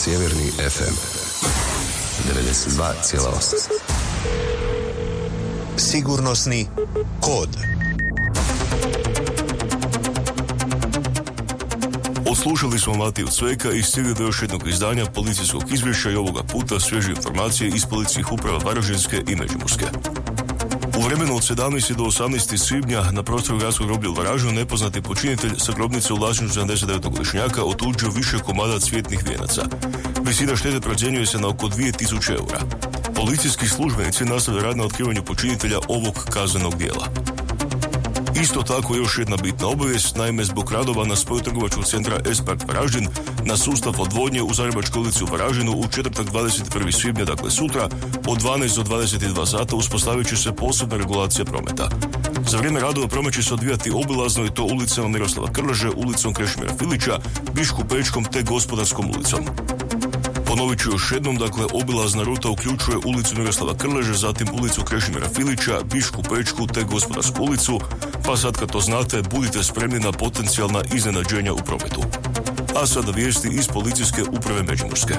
Sjeverni FM 92,8. Sigurnosni kod. Odslušali smo Matiju Cveka i stigli do još jednog izdanja policijskog izvješća i ovoga puta svježe informacije iz policijskih uprava Varaždinske i Međimurske. U vremenu od 17. do 18. svibnja na prostoru gradskog groblja u Varaždinu nepoznati počinitelj sa grobnice u vlasništvu 79-godišnjaka otuđio više komada cvjetnih vijenaca. Visina štete procjenjuje se na oko 2000 eura. Policijski službenici nastavljaju rad na otkrivanju počinitelja ovog kaznenog djela. Isto tako još jedna bitna obavijest, naime zbog radova na spoju trgovačkog centra S-Park Varaždin na sustav odvodnje u Zagrebačkoj ulici u Varaždinu u četvrtak 21. svibnja, dakle sutra, od 12 do 22 sata uspostavit će se posebna regulacija prometa. Za vrijeme radova promet će se odvijati obilazno i to ulicama Miroslava Krleže, ulicom Krešimira Filića, Bišku Pečkom te Gospodarskom ulicom. Ponovit ću još jednom, dakle, obilazna ruta uključuje ulicu Miroslava Krleže, zatim ulicu Krešimira Filića, Bišku Pečku te Gospodarsku ulicu, pa sad kad to znate, budite spremni na potencijalna iznenađenja u prometu. A sada vijesti iz policijske uprave Međimurske.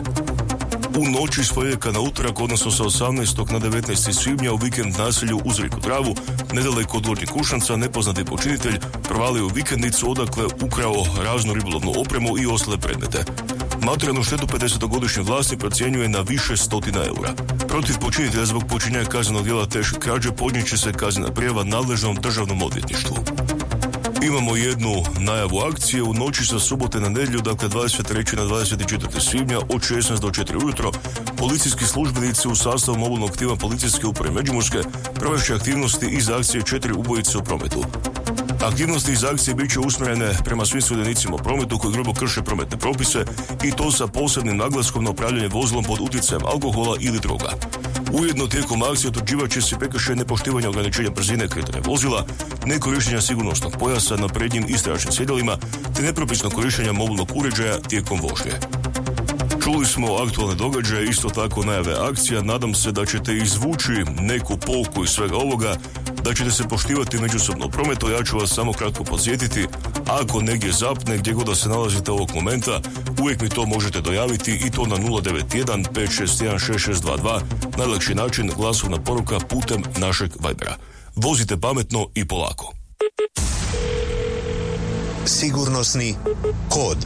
U noći s ponedjeljka na utorak, odnosno sa 18. na 19. svibnja u vikend naselju uz rijeku Dravu, nedaleko od Gornjeg Kušanca, nepoznati počinitelj provalio u vikendicu odakle ukrao raznu ribolovnu opremu i ostale predmete. Materijalnu štetu 50-godišnji vlasnik procjenjuje na više stotina eura. Protiv počinitelja zbog počinjenja kaznenog djela teške krađe podnijet će se kaznena prijava nadležnom državnom odvjetništvu. Imamo jednu najavu akcije. U noći sa subote na nedjelju, dakle 23. na 24. svibnja od 16 do 4 ujutro, policijski službenici u sastavu mobilnog tima policijske uprave Međimurske provest će aktivnosti iz akcije 4 ubojice u prometu. Aktivnosti iz akcije bit će usmjerene prema svim sudionicima u prometu koji grubo krše prometne propise i to sa posebnim naglaskom na upravljanje vozilom pod utjecajem alkohola ili droga. Ujedno tijekom akcije utvrđivat će se prekršaj nepoštivanja ograničenja brzine kretanja vozila, nekorištenja sigurnosnog pojasa na prednjim i zračnim sjedalima te nepropisno korištenja mobilnog uređaja tijekom vožnje. Čuli smo aktualne događaje, isto tako najave akcija. Nadam se da ćete izvući neku pouku iz svega ovoga, da ćete se poštivati međusobno u prometu. Ja ću vas samo kratko podsjetiti, ako negdje zapne, gdje god da se nalazite ovog momenta, uvijek mi to možete dojaviti i to na 091 561 6622, najlakši način glasovna poruka putem našeg Vibera. Vozite pametno i polako. Sigurnosni kod.